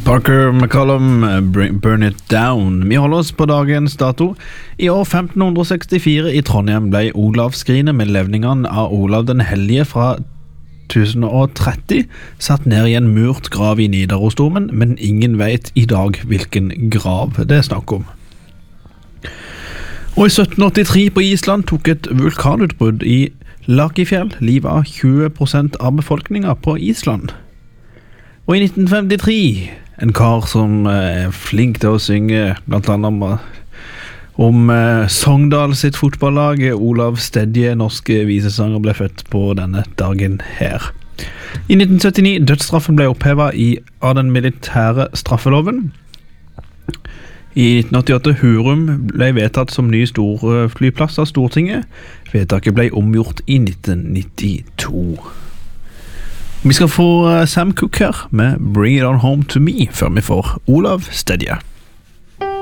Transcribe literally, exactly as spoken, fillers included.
Parker McCollum, Burn It Down. Vi holder oss på dagens dato. I år femten sekstifire i Trondheim ble Olavskrinet med levningene av Olav den Hellige fra tusen og tretti satt ned i en murt grav i Nidarosdomen, men ingen vet i dag hvilken grav det er snakk om. Og i sytten åttitre på Island tok et vulkanutbrudd i Lakifjell livet av tjue prosent av befolkningen på Island. Og i nitten femtitre, en kar som er flink til å synge, blant annet om, om Sogndal sitt fotballag, Olav Stedje, norske visesanger, ble født på denne dagen her. I nitten syttini, dødsstraffen ble opphevet i, av den militære straffeloven. I nitten åttiåtte, Hurum ble vedtatt som ny storflyplass av Stortinget. Vedtaket ble omgjort i nitten nittito. Vi skal få Sam Cooke her med Bring It On Home To Me før vi får Olav Stedje.